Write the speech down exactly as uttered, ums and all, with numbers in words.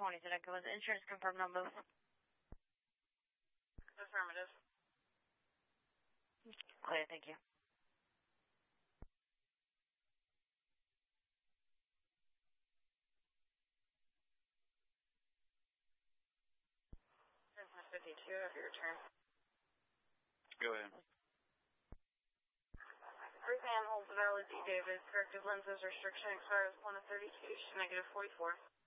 twenty, did I go with insurance confirmed on both? Affirmative. Clear, thank you. fifty-two, have your return. Go ahead. Free fan holds valid D. David. Corrective lenses restriction expires one of thirty-two, negative forty-four.